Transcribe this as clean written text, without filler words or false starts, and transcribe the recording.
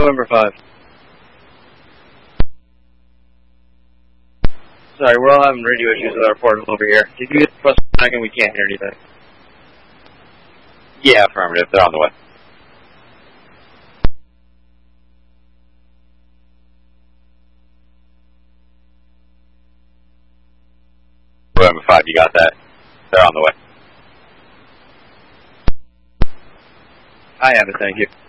November 5. Sorry, we're all having radio issues with our portable over here. Did you get the press back and we can't hear anything? Yeah, affirmative. They're on the way. November 5, you got that? They're on the way. I have it, thank you.